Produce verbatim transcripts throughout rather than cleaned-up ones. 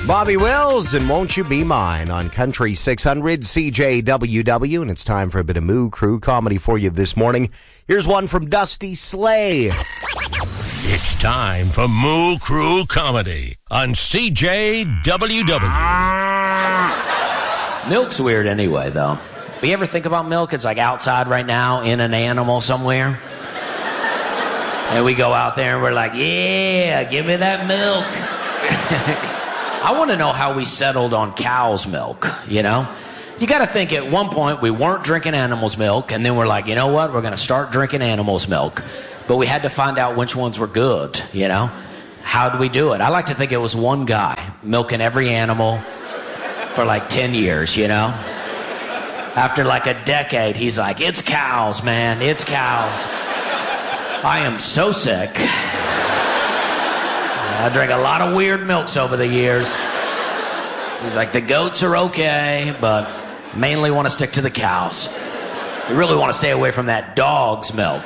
Bobby Wills and Won't You Be Mine on Country six hundred C J W W, and it's time for a bit of Moo Crew comedy for you this morning. Here's one from Dusty Slay. It's time for Moo Crew comedy on C J W W. Milk's weird anyway, though. You ever think about milk? It's like outside right now in an animal somewhere. And we go out there and we're like, yeah, give me that milk. I want to know how we settled on cow's milk, you know? You got to think at one point we weren't drinking animals' milk, and then we're like, you know what? We're going to start drinking animals' milk. But we had to find out which ones were good, you know? How do we do it? I like to think it was one guy milking every animal for like ten years, you know? After like a decade, he's like, it's cows, man, it's cows. I am so sick. I drank a lot of weird milks over the years. He's like, the goats are okay, but mainly want to stick to the cows. You really want to stay away from that dog's milk.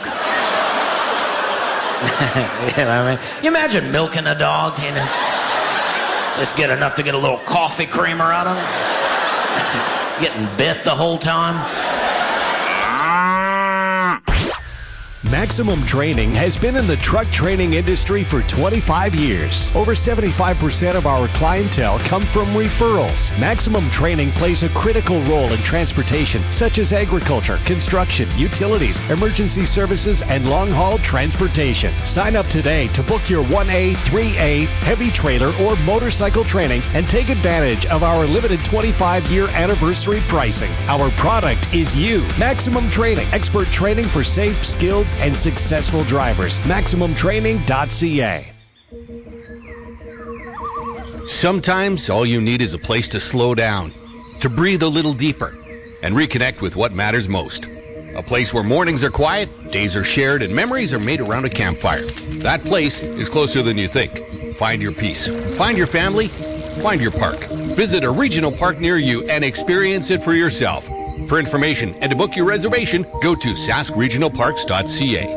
You know what I mean? You imagine milking a dog, you know? Just get enough to get a little coffee creamer out of him. Getting bit the whole time. Maximum Training has been in the truck training industry for twenty-five years. Over seventy-five percent of our clientele come from referrals. Maximum Training plays a critical role in transportation, such as agriculture, construction, utilities, emergency services, and long-haul transportation. Sign up today to book your one A, three A, heavy trailer, or motorcycle training and take advantage of our limited twenty-five year anniversary pricing. Our product is you. Maximum Training, expert training for safe, skilled, and successful drivers. Maximum Training dot C A. Sometimes all you need is a place to slow down, to breathe a little deeper, and reconnect with what matters most. A place where mornings are quiet, days are shared, and memories are made around a campfire. That place is closer than you think. Find your peace. Find your family. Find your park. Visit a regional park near you and experience it for yourself. For information and to book your reservation, go to sask regional parks dot C A.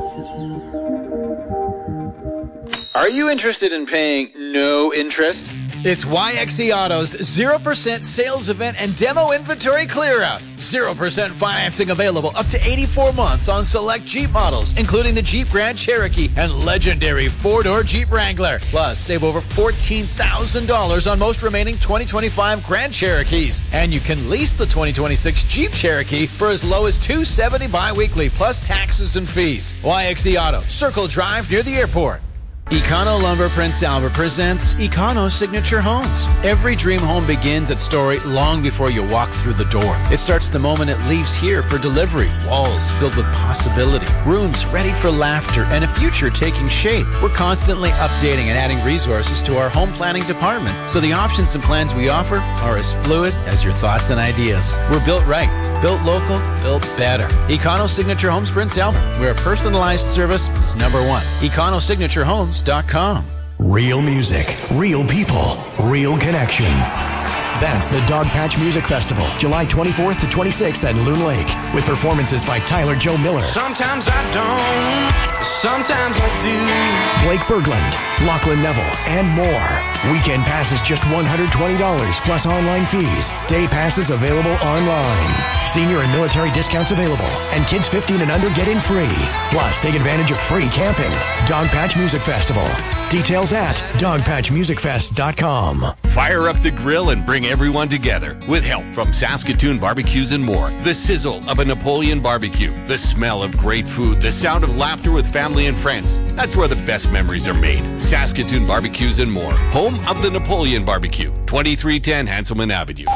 Are you interested in paying no interest? It's Y X E Auto's zero percent sales event and demo inventory clearout. zero percent financing available up to eighty-four months on select Jeep models, including the Jeep Grand Cherokee and legendary four-door Jeep Wrangler. Plus, save over fourteen thousand dollars on most remaining twenty twenty-five Grand Cherokees. And you can lease the twenty twenty-six Jeep Cherokee for as low as two hundred seventy dollars bi-weekly, plus taxes and fees. Y X E Auto, Circle Drive near the airport. Econo Lumber Prince Albert presents Econo Signature Homes. Every dream home begins at Story long before you walk through the door. It starts the moment it leaves here for delivery. Walls filled with possibility. Rooms ready for laughter and a future taking shape. We're constantly updating and adding resources to our home planning department, so the options and plans we offer are as fluid as your thoughts and ideas. We're built right, built local, built better. Econo Signature Homes Prince Albert, where personalized service is number one. econo signature homes dot com. Real music, real people, real connection. That's the Dogpatch Music Festival, July twenty-fourth to twenty-sixth at Loon Lake, with performances by Tyler Joe Miller. Sometimes I don't, sometimes I do. Blake Berglund, Lachlan Neville, and more. Weekend passes just one hundred twenty dollars plus online fees. Day passes available online. Senior and military discounts available. And kids fifteen and under get in free. Plus, take advantage of free camping. Dogpatch Music Festival. Details at dog patch music fest dot com. Fire up the grill and bring everyone together with help from Saskatoon Barbecues and More. The sizzle of a Napoleon barbecue, the smell of great food, the sound of laughter with family and friends. That's where the best memories are made. Saskatoon Barbecues and More, home of the Napoleon Barbecue, twenty-three ten Hanselman Avenue.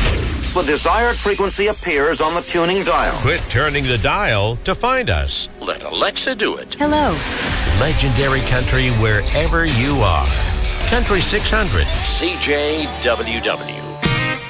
The desired frequency appears on the tuning dial. Quit turning the dial to find us. Let Alexa do it. Hello. Legendary country wherever you are. Country six hundred C J W W.